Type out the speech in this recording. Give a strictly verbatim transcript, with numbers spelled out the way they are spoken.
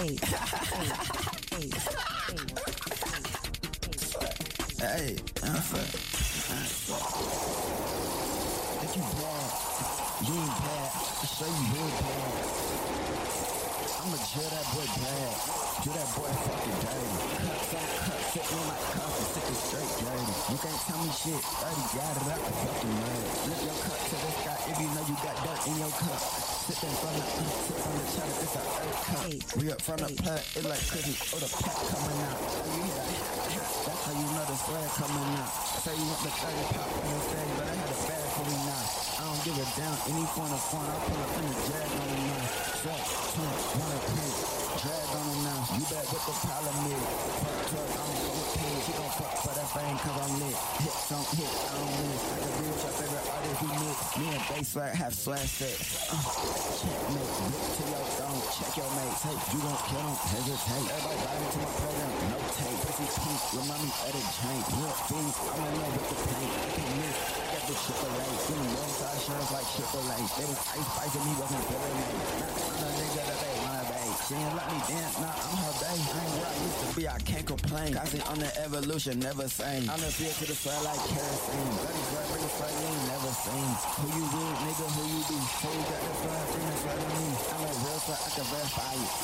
Hey, hey, I'm fuck. Think you bad? You ain't bad. I show you real bad. I'ma drill that boy bad. Do that boy fucking dirty. Cuts on cuts, sitting on like coffee, sipping straight dirty. You can't tell me shit. Dirty, got it out the fucking mud. Lift your cup to the sky if you know you got dirt in your cup. Sip in front of the sip on the channel, it's a earth cup. We up from the plug, it like cookie, oh the pack coming out. Oh you hear that? That's how you know the swag coming out. Say you want the thirty pop on your thing, but I had a bag for me now. I don't give a damn, any point of fun, I'll pull up in the drag on them now. Swag, twin, wanna pink, drag on them now. You bet what the problem is. Fuck truck, I don't fuck with pigs. She gon' fuck for that fame cause I'm lit. Hits on hit, I don't miss. I can be with your favorite artist, we mix. Me and bass swag have swag set. Uh, checkmate, look to your throne, check your mates. Hey, you gon' kill them, hesitate. Everybody ride into my program, no tape. Pussy pink, remind me of the drink. Real things, I'm in love with the paint. I can miss, I got the triple A. Getting roadside insurance like triple A. They was ice spicing me, wasn't feeling me. I'm a nigga that they wanna be. She ain't let me dance, nah, I'm her bae. I ain't where I used to be, I can't complain. I see on the evolution, never same. I'm the field to the fire like kerosene. Bloody blood, bring a fight, you ain't never seen. Who you with, nigga, who you be? Who you got the fire, bring the fire to me. I'm a real star, I can verify you.